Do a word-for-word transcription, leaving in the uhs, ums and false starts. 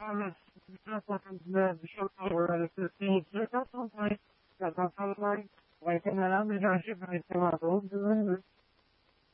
um, just looking to the show over at fifteen. There's also like, that's also like, like, and then I'm going to ship it to my old delivery.